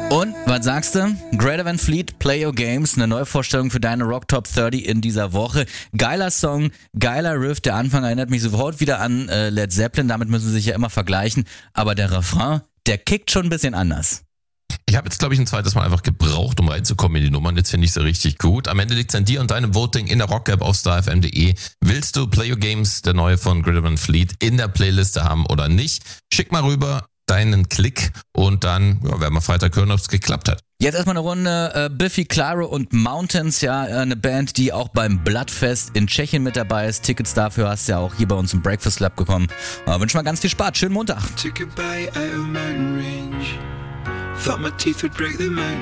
Und, was sagst du? Greta Van Fleet, Play Your Games, eine Neuvorstellung für deine Rock Top 30 in dieser Woche. Geiler Song, geiler Riff, der Anfang erinnert mich sofort wieder an Led Zeppelin, damit müssen sie sich ja immer vergleichen, aber der Refrain, der kickt schon ein bisschen anders. Ich habe jetzt, glaube ich, ein zweites Mal einfach gebraucht, um reinzukommen in die Nummern. Jetzt finde ich sie richtig gut. Am Ende liegt es an dir und deinem Voting in der Rock-App auf starfm.de. Willst du Play Your Games, der neue von Greta Van Fleet, in der Playliste haben oder nicht? Schick mal rüber deinen Klick und dann werden wir Freitag hören, ob es geklappt hat. Jetzt erstmal eine Runde Biffy Clyro und Mountains, ja, eine Band, die auch beim Bloodfest in Tschechien mit dabei ist. Tickets dafür hast du ja auch hier bei uns im Breakfast Club bekommen. Wünsche mal ganz viel Spaß, schönen Montag. Took a bite out of a mountain range. Thought my teeth would break the mountain.